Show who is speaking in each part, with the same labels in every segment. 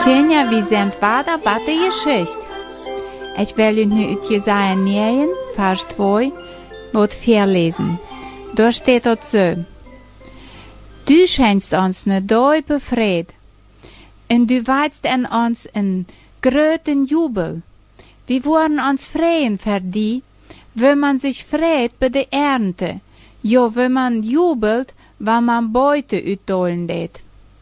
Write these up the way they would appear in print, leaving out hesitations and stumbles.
Speaker 1: Tjenja, wie sind weiter bei der Geschichte? Ich will euch nu uit Jesaja 9, Vers 2, wird vorlesen. Da steht dort so: Du schenkst uns ne diepe Fried, und du weist in uns einen gröten Jubel. Wir wollen uns freuen für die, wenn man sich freut bei der Ernte, ja, wenn man jubelt, wenn man Beute utdolen lädt.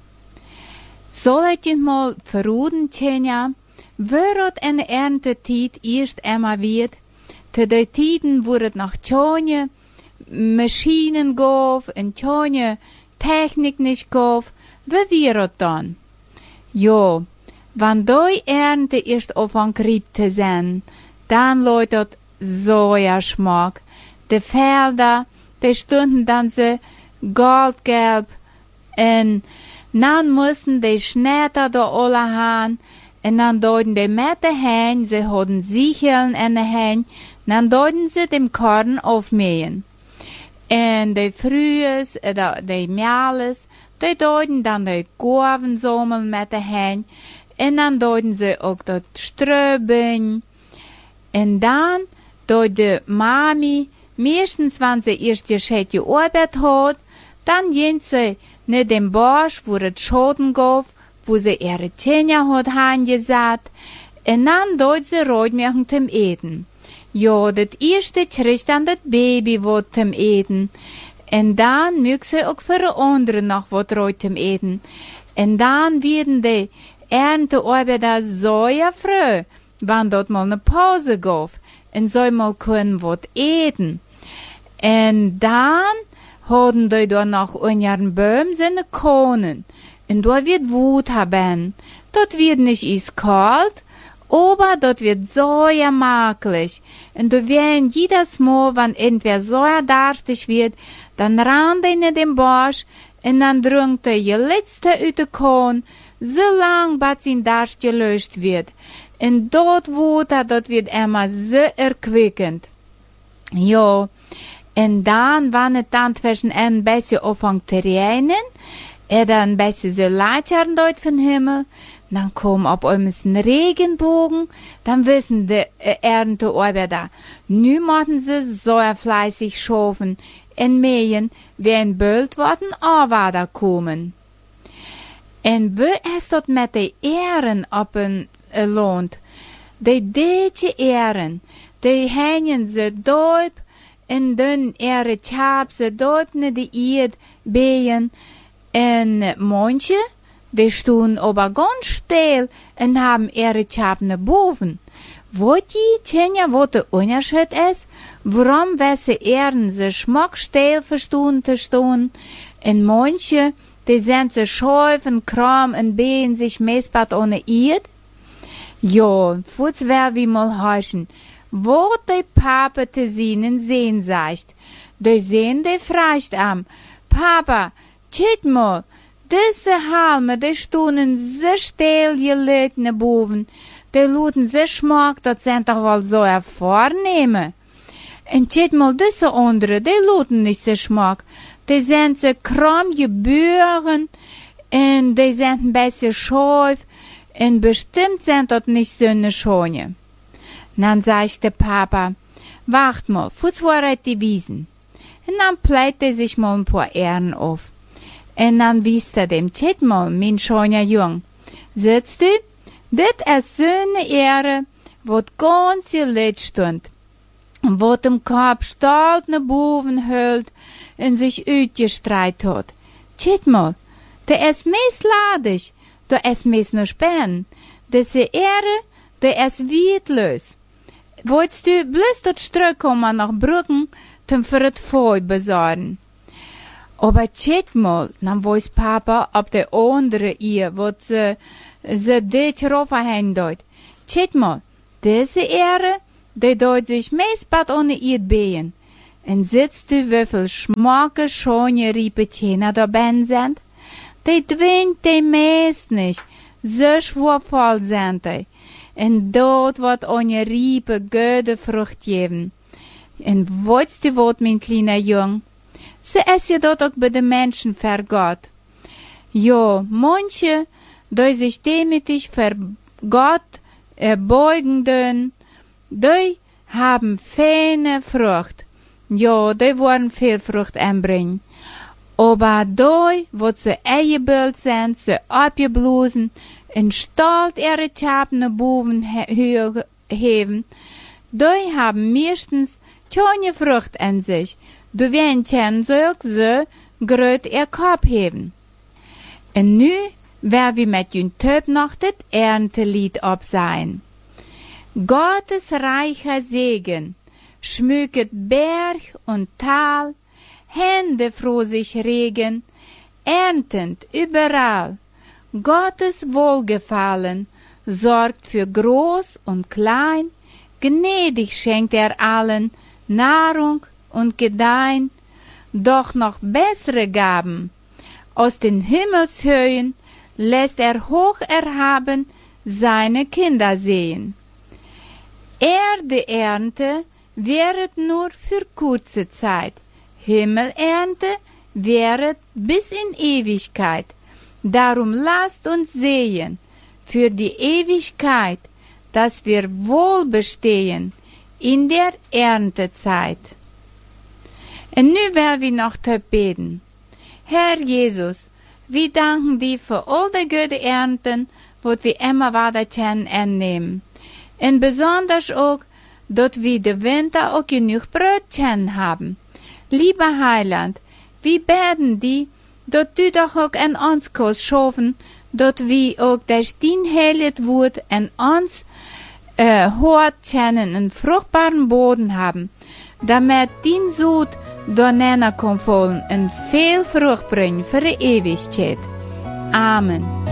Speaker 1: Soll ich dich mal verruden, Tjenja, wird eine Erntetid erst einmal wird, zu den Tiden, wo es noch keine Maschinen gab und keine Technik nicht gab, wie wird es dann? Ja, wenn die Ernte erst aufgekriegt zu sein, dann läutet Sojaschmack. Die Felder, die stunden dann so goldgelb und dann mussten die Schnetter da alle haben und dann deuten die mit den Händen, sie hatten Sicheln in den Händen, dann deuten sie dem Korn aufmähen. Und die Frühes, die Mehles, die deuten dann die Korven sammeln mit den Händen und dann deuten sie auch das Ströben. Und dann deut die Mami, meistens wenn sie erst die schöne Arbeit hat, dann gehen sie nicht dem Bosch, wo es Schoten gab, wo sie ihre Tjenja hat angesagt, und dann deut sie Rotmilch zum Eten. Ja, das erste kriegt dann das Baby was zum Eten. Und dann mögt sie auch für die anderen noch was Rot zum Eten. Und dann werden die Erntearbeiter so ja froh, wenn dort mal eine Pause gab und so mal können was eten. Und dann haben die da noch in ihren Bäumen seine Kronen. Und da wird Wut haben. Dort wird nicht is kalt, aber dort wird so ja makelig. Und da werden jedes Mal, wenn entweder so ja darstig wird, dann rannt in den Bosch und dann drückt die letzte uit de Korn, so lang, bis ihn darst gelöscht wird. Und dort Wut, dort wird immer so erquickend. Ja, und dann, wenn es dann zwischen ein bisschen anfängt zu regnen, oder ein bisschen so Leitern dort vom Himmel, dann kommt auf einmal ein Regenbogen, dann wissen die Erntearbeiter, nu müssen sie so fleißig schaffen und mähen, wenn bald worden Arbeiter kommen. Und wo es dort mit den Ehren auf ein lohnt, die deutsche Ehren, die hängen sie dort, und dann ihre Chapse dort ne die Erd behen, und manche, die stehen aber ganz still und haben ihre Chapne boven. Wollt ihr, Tjenja, was der Unterschied ist? Warum wesse Ehren sie schmuckstill verstehen zu stehen, und manche, die sind so schäuf und kram und behen sich meistens ohne Erd? Ja, futz wer wie mal heißen, wo die Papa zu sehen sagt. Die sehen, die fragt am, Papa, tschit mal, diese Halme, die stunden so still gelegt ne boven, die luten so schmack, das sind doch wohl so vornehme. Und tschit mal, diese andere, die luten nicht so schmack, die sind so krumm gebühren, und die sind ein bisschen schäuf, und bestimmt sind dort nicht so ne Schone. Dann sagte Papa, wacht mal, futz war die Wiesen. Und dann pleite sich mal ein paar Ehren auf. Und dann wies dem Tschit mal, mein schöner Jung. Sitzt du? Das ist so eine Ehre, wat ganz gelegt stund. Und wat im Korb stolz ne Boven hält und sich uitgestreit hat. Tschit mal, der ist meesladig, der ist mees nur spähen. Diese Ehre, der ist wietlos. Wolltest du bloß dort zurückkommen nach Brücken, zum für das Feu besorgen? Aber tschit mal, dann weiß Papa, ob der andere ihr, wat sie dich raufhängen dort. Tschit mal, diese Ehre, die dort sich meist ohne ihr behen. Und sitzt du, wie viel schmacke, schöne Riepetjener da ben sind? Die zwingt die meist nicht, so schwurvoll sind die. Und dort wird eine Riepe gute Frucht geben. Und weißt du was, mein kleiner Jung? Sie ist ja dort auch bei den Menschen für Gott. Ja, manche, die sich demütig vor Gott beugenden, die haben feine Frucht. Ja, die wollen viel Frucht anbringen. Aber die, wo sie eingebildet sind, sie abgeblosen, in Stolz ihre Schapene Buben heben, die haben meistens keine Frucht an sich. Du werden so gröt ihr Kopf heben. Und nu wer wir mit jün Töp noch das Erntelied absein. Gottes reicher Segen schmücket Berg und Tal, Hände froh sich regen, erntend überall. Gottes Wohlgefallen sorgt für Groß und Klein, gnädig schenkt allen Nahrung und Gedeihen, doch noch bessere Gaben aus den Himmelshöhen lässt hoch erhaben seine Kinder sehen. Erdeernte wäret nur für kurze Zeit, Himmelernte wäret bis in Ewigkeit. Darum lasst uns sehen für die Ewigkeit, dass wir wohl bestehen in der Erntezeit. Und nu werden wir noch beten. Herr Jesus, wir danken dir für all die gute Ernten, die wir immer weiter annehmen. Und besonders auch, dass wir den Winter auch genug Brötchen haben. Lieber Heiland, wir beten dir, dass du doch auch an uns kannst schaffen, dass wir auch durch dein Heilig Wort an uns hört kennen, einen fruchtbaren Boden haben, damit dein Sud durcheinander kann fallen und viel Frucht bringen für die Ewigkeit. Amen.